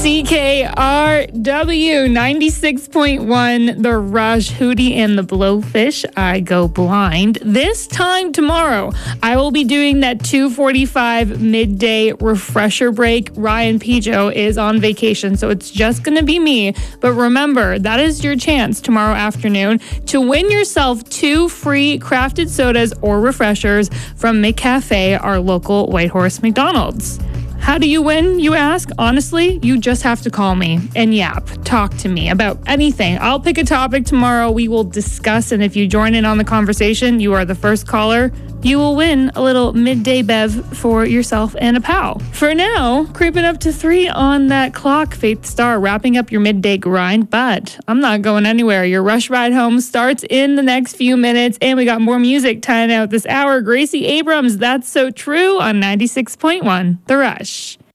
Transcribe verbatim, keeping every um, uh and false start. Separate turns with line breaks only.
C K R W ninety-six point one, The Rush, Hootie and the Blowfish, I Go Blind. This time tomorrow, I will be doing that two forty-five midday refresher break. Ryan Pijo is on vacation, so it's just going to be me. But remember, that is your chance tomorrow afternoon to win yourself two free crafted sodas or refreshers from McCafe, our local Whitehorse McDonald's. How do you win, you ask? Honestly, you just have to call me and yap, talk to me about anything. I'll pick a topic tomorrow, we will discuss, and if you join in on the conversation, you are the first caller, you will win a little midday bev for yourself and a pal. For now, creeping up to three on that clock, Faith Star, wrapping up your midday grind, but I'm not going anywhere. Your Rush Ride Home starts in the next few minutes, and we got more music tying out this hour. Gracie Abrams, That's So True on ninety-six point one, The Rush.